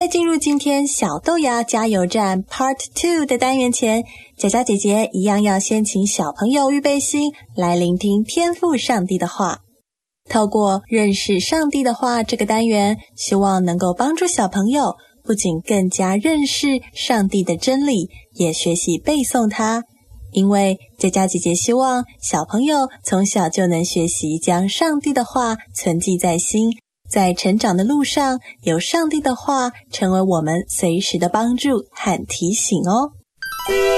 进入今天小豆芽加油站 Part 2的单元前，佳佳姐姐一样要先请小朋友预备心，来聆听天父上帝的话。透过认识上帝的话这个单元，希望能够帮助小朋友不仅更加认识上帝的真理，也学习背诵它。因为佳佳姐姐希望小朋友从小就能学习将上帝的话存记在心，在成长的路上，有上帝的话成为我们随时的帮助和提醒哦。